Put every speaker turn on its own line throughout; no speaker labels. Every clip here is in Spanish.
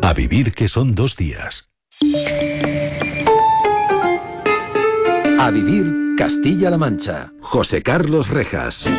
A vivir, que son 2 días.
A vivir Castilla-La Mancha. José Carlos Rejas.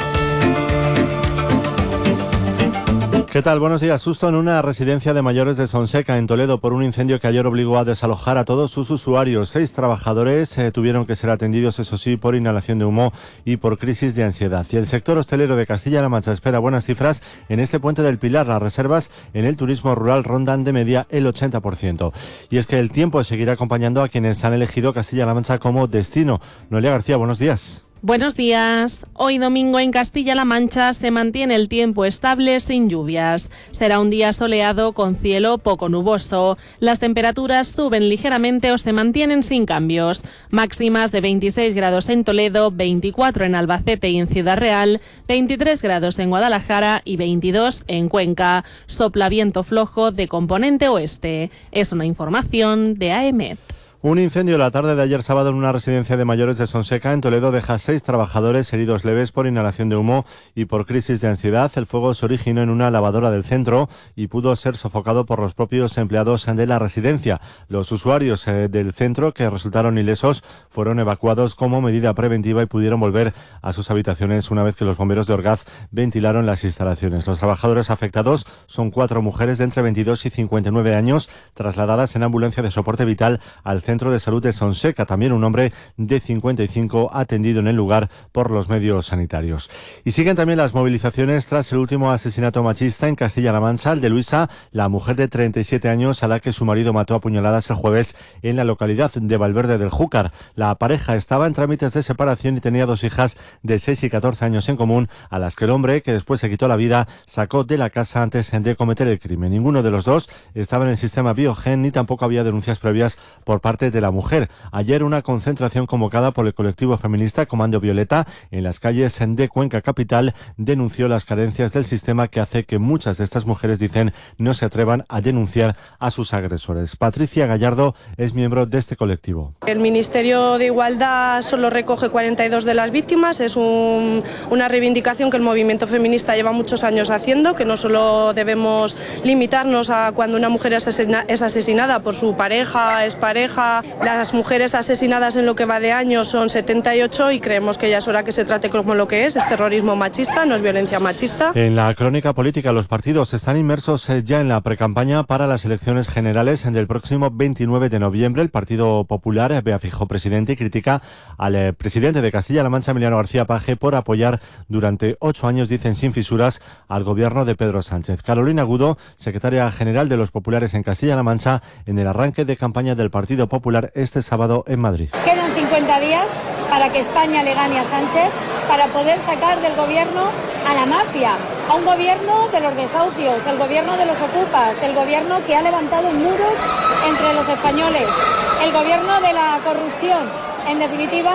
¿Qué tal? Buenos días. Susto en una residencia de mayores de Sonseca, en Toledo, por un incendio que ayer obligó a desalojar a todos sus usuarios. 6 trabajadores tuvieron que ser atendidos, eso sí, por inhalación de humo y por crisis de ansiedad. Y el sector hostelero de Castilla-La Mancha espera buenas cifras en este Puente del Pilar. Las reservas en el turismo rural rondan de media el 80%. Y es que el tiempo seguirá acompañando a quienes han elegido Castilla-La Mancha como destino. Noelia García, buenos días.
Buenos días. Hoy domingo en Castilla-La Mancha se mantiene el tiempo estable sin lluvias. Será un día soleado con cielo poco nuboso. Las temperaturas suben ligeramente o se mantienen sin cambios. Máximas de 26 grados en Toledo, 24 en Albacete y en Ciudad Real, 23 grados en Guadalajara y 22 en Cuenca. Sopla viento flojo de componente oeste. Es una información de AEMET.
Un incendio la tarde de ayer sábado en una residencia de mayores de Sonseca, en Toledo, deja 6 trabajadores heridos leves por inhalación de humo y por crisis de ansiedad. El fuego se originó en una lavadora del centro y pudo ser sofocado por los propios empleados de la residencia. Los usuarios del centro, que resultaron ilesos, fueron evacuados como medida preventiva y pudieron volver a sus habitaciones una vez que los bomberos de Orgaz ventilaron las instalaciones. Los trabajadores afectados son 4 mujeres de entre 22 y 59 años, trasladadas en ambulancia de soporte vital al Centro de Salud de Sonseca. También un hombre de 55 atendido en el lugar por los medios sanitarios. Y siguen también las movilizaciones tras el último asesinato machista en Castilla-La Mancha, el de Luisa, la mujer de 37 años a la que su marido mató a puñaladas el jueves en la localidad de Valverde del Júcar. La pareja estaba en trámites de separación y tenía 2 hijas de 6 y 14 años en común, a las que el hombre, que después se quitó la vida, sacó de la casa antes de cometer el crimen. Ninguno de los dos estaba en el sistema Biogen ni tampoco había denuncias previas por parte de la mujer. Ayer una concentración convocada por el colectivo feminista Comando Violeta en las calles de Cuenca capital denunció las carencias del sistema que hace que muchas de estas mujeres, dicen, no se atrevan a denunciar a sus agresores. Patricia Gallardo es miembro de este colectivo.
El Ministerio de Igualdad solo recoge 42 de las víctimas. Es una reivindicación que el movimiento feminista lleva muchos años haciendo, que no solo debemos limitarnos a cuando una mujer es asesinada por su pareja, expareja. Las mujeres asesinadas en lo que va de año son 78 y creemos que ya es hora que se trate como lo que es terrorismo machista, no es violencia machista.
En la crónica política, los partidos están inmersos ya en la precampaña para las elecciones generales del próximo 29 de noviembre. El Partido Popular ve a Feijóo presidente y critica al presidente de Castilla-La Mancha, Emiliano García Paje, por apoyar durante 8 años, dicen sin fisuras, al gobierno de Pedro Sánchez. Carolina Agudo, secretaria general de los populares en Castilla-La Mancha, en el arranque de campaña del Partido Popular este sábado en Madrid.
Quedan 50 días para que España le gane a Sánchez, para poder sacar del gobierno a la mafia, a un gobierno de los desahucios, el gobierno de los ocupas, el gobierno que ha levantado muros entre los españoles, el gobierno de la corrupción. En definitiva,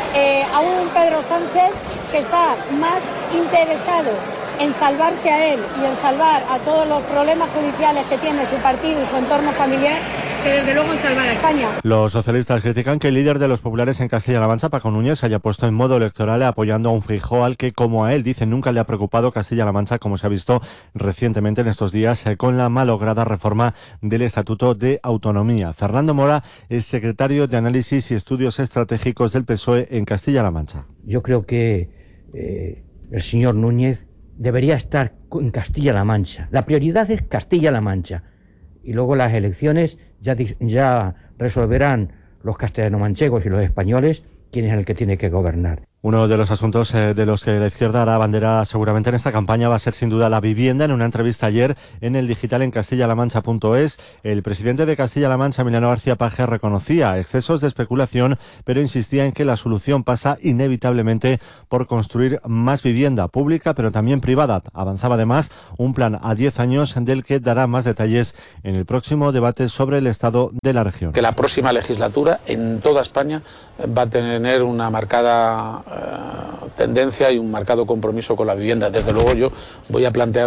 a un Pedro Sánchez que está más interesado en salvarse a él y en salvar a todos los problemas judiciales que tiene su partido y su entorno familiar, que desde luego en salvar a España.
Los socialistas critican que el líder de los populares en Castilla-La Mancha, Paco Núñez, se haya puesto en modo electoral apoyando a un Feijóo al que, como a él dicen, nunca le ha preocupado Castilla-La Mancha, como se ha visto recientemente en estos días con la malograda reforma del Estatuto de Autonomía. Fernando Mora es secretario de Análisis y Estudios Estratégicos del PSOE en Castilla-La Mancha.
Yo creo que el señor Núñez debería estar en Castilla-La Mancha. La prioridad es Castilla-La Mancha. Y luego las elecciones ya resolverán los castellano-manchegos y los españoles quién es el que tiene que gobernar.
Uno de los asuntos de los que la izquierda hará bandera seguramente en esta campaña va a ser sin duda la vivienda. En una entrevista ayer en el digital en castillalamancha.es, el presidente de Castilla-La Mancha, Emiliano García Paje, reconocía excesos de especulación, pero insistía en que la solución pasa inevitablemente por construir más vivienda pública, pero también privada. Avanzaba además un plan a 10 años del que dará más detalles en el próximo debate sobre el estado de la región.
Que la próxima legislatura en toda España va a tener una marcada tendencia y un marcado compromiso con la vivienda. Desde luego yo voy a plantear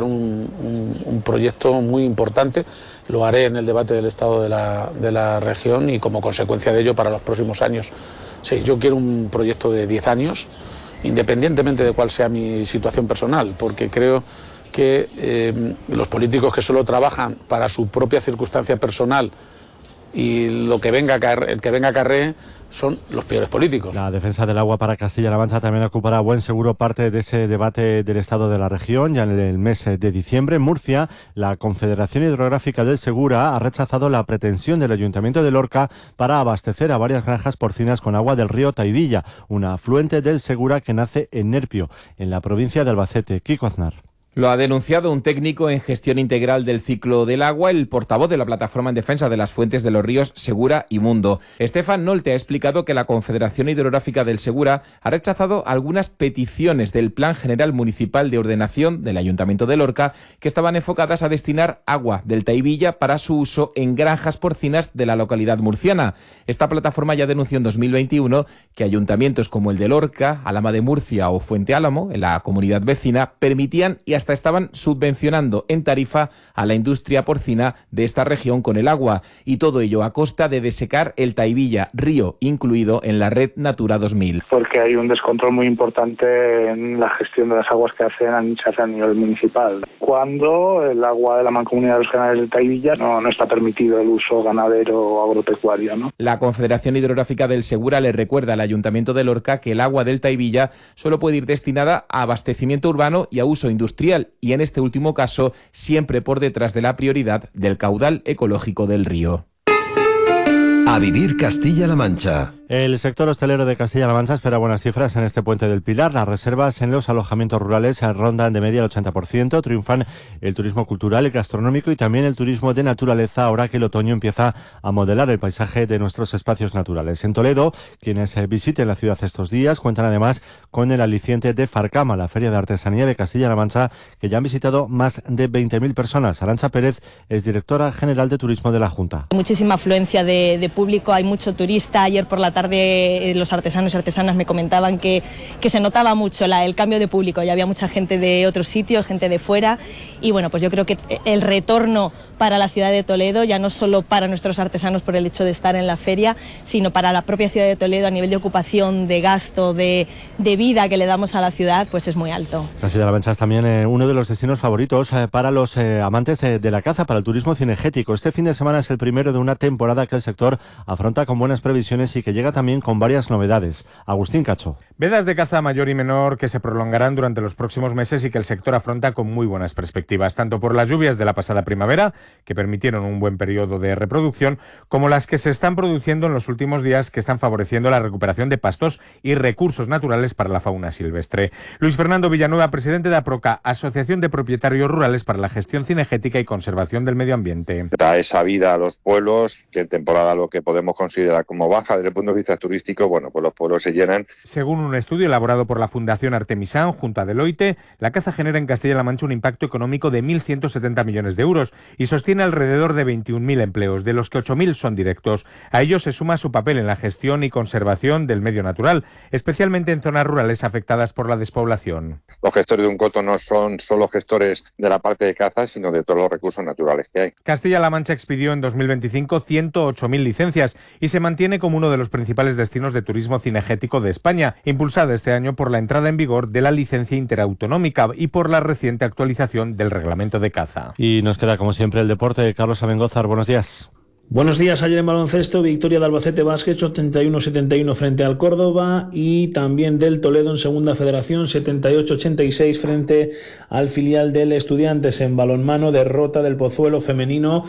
un proyecto muy importante, lo haré en el debate del estado de la región y como consecuencia de ello para los próximos años. Sí, yo quiero un proyecto de 10 años, independientemente de cuál sea mi situación personal, porque creo que los políticos que solo trabajan para su propia circunstancia personal y lo que venga el que venga acarree son los peores políticos.
La defensa del agua para Castilla-La Mancha también ocupará buen seguro parte de ese debate del estado de la región. Ya en el mes de diciembre, en Murcia, la Confederación Hidrográfica del Segura ha rechazado la pretensión del Ayuntamiento de Lorca para abastecer a varias granjas porcinas con agua del río Taivilla, un afluente del Segura que nace en Nerpio, en la provincia de Albacete. Kiko Aznar.
Lo ha denunciado un técnico en gestión integral del ciclo del agua, el portavoz de la Plataforma en Defensa de las Fuentes de los Ríos Segura y Mundo. Estefan Nolte ha explicado que la Confederación Hidrográfica del Segura ha rechazado algunas peticiones del Plan General Municipal de Ordenación del Ayuntamiento de Lorca que estaban enfocadas a destinar agua del Taivilla para su uso en granjas porcinas de la localidad murciana. Esta plataforma ya denunció en 2021 que ayuntamientos como el de Lorca, Alhama de Murcia o Fuente Álamo, en la comunidad vecina, permitían y hasta estaban subvencionando en tarifa a la industria porcina de esta región con el agua, y todo ello a costa de desecar el Taivilla, río incluido en la red Natura 2000.
Porque hay un descontrol muy importante en la gestión de las aguas que se hace a nivel municipal. Cuando el agua de la Mancomunidad de los Canales del Taivilla no está permitido el uso ganadero o agropecuario, ¿no?
La Confederación Hidrográfica del Segura le recuerda al Ayuntamiento de Lorca que el agua del Taivilla solo puede ir destinada a abastecimiento urbano y a uso industrial, y en este último caso siempre por detrás de la prioridad del caudal ecológico del río.
A vivir Castilla-La Mancha.
El sector hostelero de Castilla-La Mancha espera buenas cifras en este Puente del Pilar. Las reservas en los alojamientos rurales rondan de media el 80%. Triunfan el turismo cultural, el gastronómico y también el turismo de naturaleza, ahora que el otoño empieza a modelar el paisaje de nuestros espacios naturales. En Toledo, quienes visiten la ciudad estos días cuentan además con el aliciente de Farcama, la Feria de Artesanía de Castilla-La Mancha, que ya han visitado más de 20.000 personas. Arantxa Pérez es directora general de turismo de la Junta.
Muchísima afluencia de público, hay mucho turista. Ayer por la tarde los artesanos y artesanas me comentaban que se notaba mucho el cambio de público, ya había mucha gente de otros sitios, gente de fuera, y bueno, pues yo creo que el retorno para la ciudad de Toledo, ya no solo para nuestros artesanos por el hecho de estar en la feria, sino para la propia ciudad de Toledo a nivel de ocupación, de gasto, de vida que le damos a la ciudad, pues es muy alto.
Castilla-La Mancha es también uno de los destinos favoritos para los amantes de la caza, para el turismo cinegético. Este fin de semana es el primero de una temporada que el sector afronta con buenas previsiones y que llega también con varias novedades. Agustín Cacho.
Vedas de caza mayor y menor que se prolongarán durante los próximos meses y que el sector afronta con muy buenas perspectivas, tanto por las lluvias de la pasada primavera, que permitieron un buen periodo de reproducción, como las que se están produciendo en los últimos días, que están favoreciendo la recuperación de pastos y recursos naturales para la fauna silvestre. Luis Fernando Villanueva, presidente de APROCA, Asociación de Propietarios Rurales para la Gestión Cinegética y Conservación del Medio Ambiente.
Da esa vida a los pueblos, que en temporada lo que podemos considerar como baja desde el punto de vista turístico, bueno, pues los pueblos se llenan.
Según un estudio elaborado por la Fundación Artemisán junto a Deloitte, la caza genera en Castilla-La Mancha un impacto económico de 1.170 millones de euros y sostiene alrededor de 21.000 empleos, de los que 8.000 son directos. A ello se suma su papel en la gestión y conservación del medio natural, especialmente en zonas rurales afectadas por la despoblación.
Los gestores de un coto no son solo gestores de la parte de caza, sino de todos los recursos naturales que hay.
Castilla-La Mancha expidió en 2025 108.000 licencias y se mantiene como uno de los principales destinos de turismo cinegético de España, impulsada este año por la entrada en vigor de la licencia interautonómica y por la reciente actualización del reglamento de caza.
Y nos queda, como siempre, el deporte. Carlos Abengózar, buenos días.
Buenos días. Ayer en baloncesto, victoria de Albacete Basket 81-71 frente al Córdoba, y también del Toledo en segunda federación 78-86 frente al filial del Estudiantes. En balonmano, derrota del Pozuelo femenino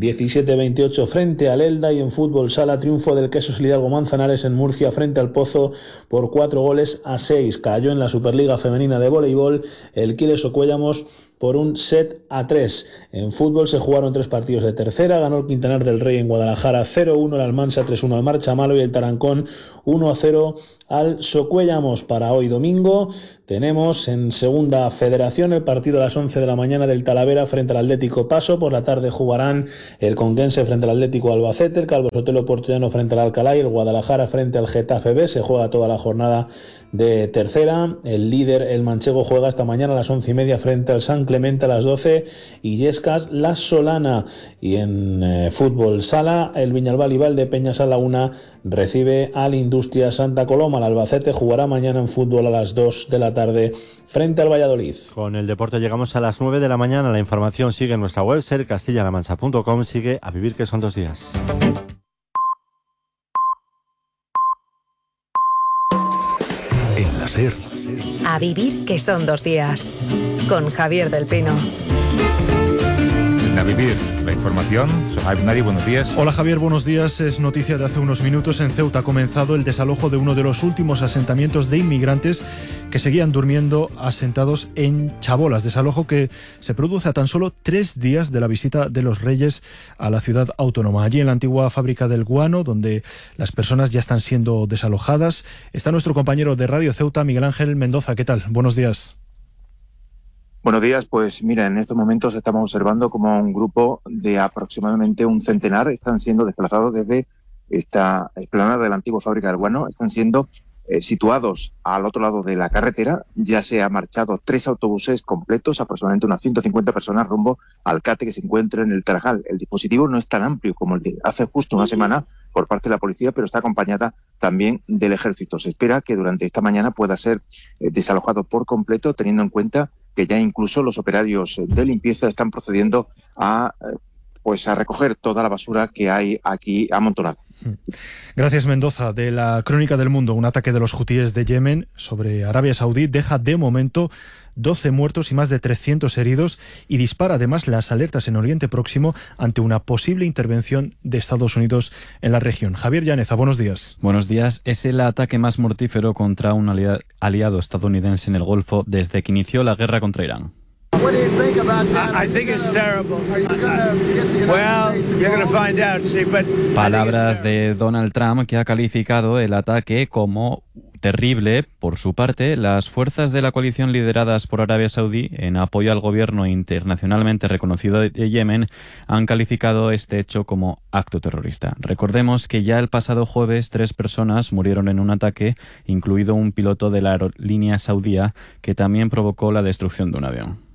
17-28 frente al Elda, y en fútbol sala, triunfo del Quesos Hidalgo Manzanares en Murcia frente al Pozo por 4-6. Cayó en la Superliga Femenina de Voleibol el Quiles Ocuellamos por un 7-3. En fútbol se jugaron 3 partidos de tercera. Ganó el Quintanar del Rey en Guadalajara 0-1 al Almansa, 3-1 al Marchamalo, y el Tarancón 1-0 al Socuellamos. Para hoy domingo tenemos en segunda federación el partido a las 11 de la mañana del Talavera frente al Atlético Paso. Por la tarde jugarán el Conquense frente al Atlético Albacete, el Calvo Sotelo Portullano frente al Alcalá y el Guadalajara frente al Getafe B. Se juega toda la jornada de tercera. El líder, el Manchego, juega esta mañana a las 11:30 frente al San Clemente a las 12 y Yescas La Solana. Y en fútbol sala, el Viñalbal y Valdepeñas a la 1 recibe al Industria Santa Coloma. El Albacete jugará mañana en fútbol a las 2 de la tarde frente al Valladolid.
Con el deporte llegamos a las 9 de la mañana. La información sigue en nuestra web, sercastillalamancha.com. Sigue A Vivir, que son 2 días.
En la SER.
A Vivir, que son 2 días. Con Javier del Pino.
A Vivir, la información. Sohaib Nadi, buenos días.
Hola Javier, buenos días. Es noticia de hace unos minutos. En Ceuta ha comenzado el desalojo de uno de los últimos asentamientos de inmigrantes que seguían durmiendo asentados en Chabolas. Desalojo que se produce a tan solo 3 días de la visita de los Reyes a la ciudad autónoma. Allí en la antigua fábrica del guano, donde las personas ya están siendo desalojadas, está nuestro compañero de Radio Ceuta, Miguel Ángel Mendoza. ¿Qué tal? Buenos días.
Buenos días, pues mira, en estos momentos estamos observando como un grupo de aproximadamente un centenar están siendo desplazados desde esta explanada de la antigua fábrica del guano, están siendo situados al otro lado de la carretera. Ya se han marchado 3 autobuses completos, aproximadamente unas 150 personas rumbo al CATE que se encuentra en el Tarajal. El dispositivo no es tan amplio como el de hace justo una semana por parte de la policía, pero está acompañada también del ejército. Se espera que durante esta mañana pueda ser desalojado por completo, teniendo en cuenta que ya incluso los operarios de limpieza están procediendo a recoger toda la basura que hay aquí amontonada.
Gracias, Mendoza. De la Crónica del Mundo, un ataque de los hutíes de Yemen sobre Arabia Saudí deja de momento 12 muertos y más de 300 heridos y dispara además las alertas en Oriente Próximo ante una posible intervención de Estados Unidos en la región. Javier Llaneza, buenos días.
Buenos días. Es el ataque más mortífero contra un aliado estadounidense en el Golfo desde que inició la guerra contra Irán. Palabras de Donald Trump, que ha calificado el ataque como terrible. Por su parte, las fuerzas de la coalición lideradas por Arabia Saudí, en apoyo al gobierno internacionalmente reconocido de Yemen, han calificado este hecho como acto terrorista. Recordemos que ya el pasado jueves 3 personas murieron en un ataque, incluido un piloto de la aerolínea saudía, que también provocó la destrucción de un avión.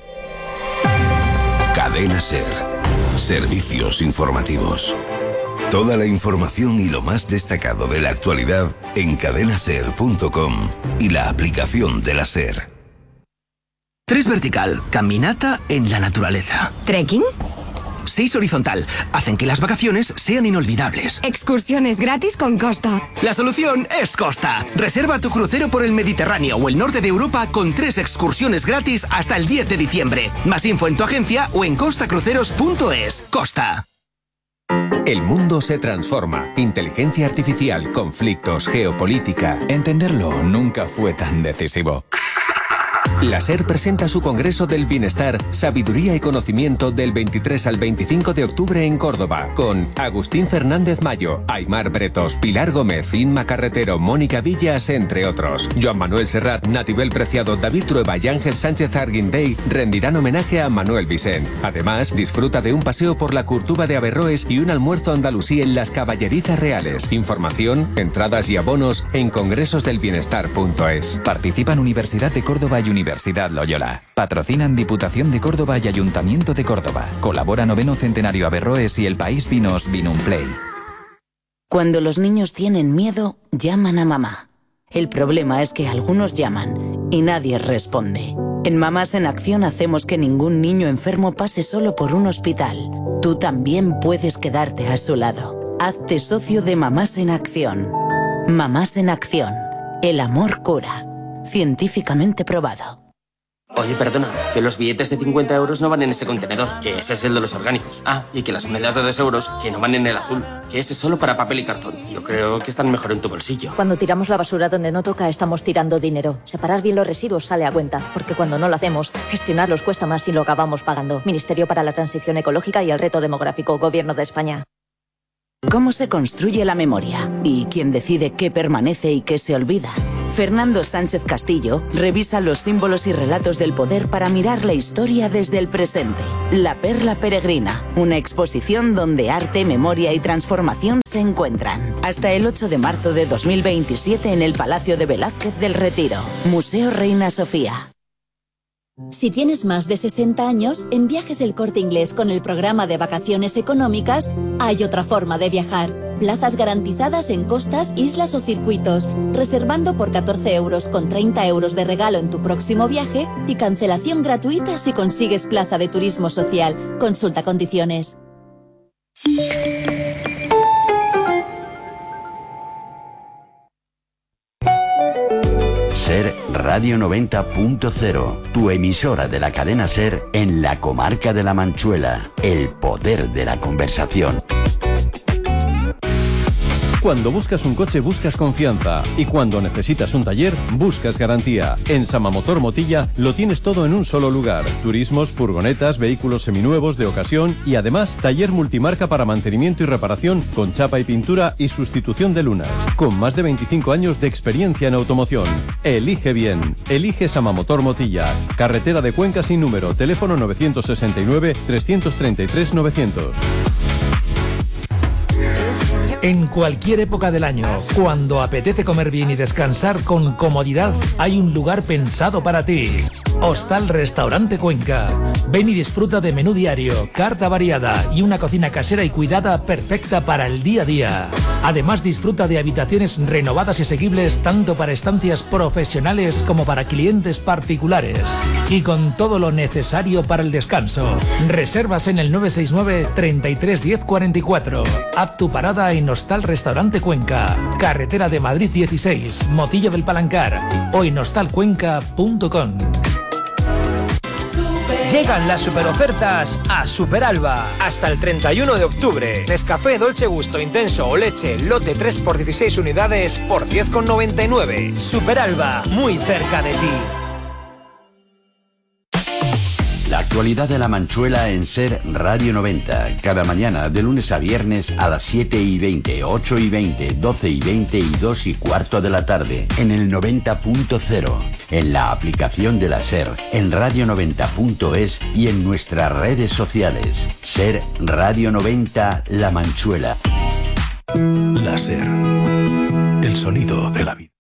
Cadena SER. Servicios informativos. Toda la información y lo más destacado de la actualidad en cadenaser.com y la aplicación de la SER.
3 vertical, caminata en la naturaleza.
¿Trekking?
6 horizontal, hacen que las vacaciones sean inolvidables.
Excursiones gratis con Costa.
La solución es Costa. Reserva tu crucero por el Mediterráneo o el norte de Europa con 3 excursiones gratis hasta el 10 de diciembre. Más info en tu agencia o en costacruceros.es. Costa.
El mundo se transforma. Inteligencia artificial, conflictos, geopolítica. Entenderlo nunca fue tan decisivo. La SER presenta su Congreso del Bienestar, Sabiduría y Conocimiento del 23 al 25 de octubre en Córdoba, con Agustín Fernández Mayo, Aymar Bretos, Pilar Gómez, Inma Carretero, Mónica Villas, entre otros. Joan Manuel Serrat, Natibel Preciado, David Trueba y Ángel Sánchez Arguindey rendirán homenaje a Manuel Vicent. Además, disfruta de un paseo por la Curtuba de Averroes y un almuerzo andalusí en las Caballerizas Reales. Información, entradas y abonos en congresosdelbienestar.es.
Participan Universidad de Córdoba y Universidad Loyola. Patrocinan Diputación de Córdoba y Ayuntamiento de Córdoba. Colabora 9º Centenario Averroes y El País Vinos Vinumplay.
Cuando los niños tienen miedo, llaman a mamá. El problema es que algunos llaman y nadie responde. En Mamás en Acción hacemos que ningún niño enfermo pase solo por un hospital. Tú también puedes quedarte a su lado. Hazte socio de Mamás en Acción. Mamás en Acción. El amor cura. Científicamente probado.
Oye, perdona, que los billetes de 50 euros no van en ese contenedor, que ese es el de los orgánicos. Ah, y que las monedas de 2 euros, que no van en el azul, que ese es solo para papel y cartón. Yo creo que están mejor en tu bolsillo.
Cuando tiramos la basura donde no toca, estamos tirando dinero. Separar bien los residuos sale a cuenta, porque cuando no lo hacemos, gestionarlos cuesta más y lo acabamos pagando. Ministerio para la Transición Ecológica y el Reto Demográfico, Gobierno de España.
¿Cómo se construye la memoria? ¿Y quién decide qué permanece y qué se olvida? Fernando Sánchez Castillo revisa los símbolos y relatos del poder para mirar la historia desde el presente. La Perla Peregrina, una exposición donde arte, memoria y transformación se encuentran. Hasta el 8 de marzo de 2027 en el Palacio de Velázquez del Retiro. Museo Reina Sofía.
Si tienes más de 60 años, en Viajes El Corte Inglés con el programa de vacaciones económicas, hay otra forma de viajar. Plazas garantizadas en costas, islas o circuitos, reservando por 14 euros con 30 euros de regalo en tu próximo viaje y cancelación gratuita si consigues plaza de turismo social. Consulta condiciones.
SER Radio 90.0, tu emisora de la cadena SER en la comarca de La Manchuela. El poder de la conversación.
Cuando buscas un coche buscas confianza y cuando necesitas un taller buscas garantía. En Samamotor Motilla lo tienes todo en un solo lugar. Turismos, furgonetas, vehículos seminuevos de ocasión y además taller multimarca para mantenimiento y reparación con chapa y pintura y sustitución de lunas. Con más de 25 años de experiencia en automoción. Elige bien. Elige Samamotor Motilla. Carretera de Cuenca sin número. Teléfono 969 333 900.
En cualquier época del año, cuando apetece comer bien y descansar con comodidad, hay un lugar pensado para ti. Hostal Restaurante Cuenca. Ven y disfruta de menú diario, carta variada y una cocina casera y cuidada perfecta para el día a día. Además, disfruta de habitaciones renovadas y asequibles tanto para estancias profesionales como para clientes particulares. Y con todo lo necesario para el descanso. Reservas en el 969 33 10 44. Haz tu parada en Hostal Restaurante Cuenca, carretera de Madrid 16, Motillo del Palancar o en hostalcuenca.com.
Llegan las superofertas a Superalba. Hasta el 31 de octubre. Nescafé Dolce Gusto Intenso o leche lote 3 por 16 unidades por 10,99. Superalba, muy cerca de ti.
La actualidad de La Manchuela en SER Radio 90. Cada mañana, de lunes a viernes a las 7:20, 8:20, 12:20 y 2:15 de la tarde. En el 90.0. En la aplicación de la SER. En radio90.es y en nuestras redes sociales. SER Radio 90 La Manchuela.
La SER. El sonido de la vida.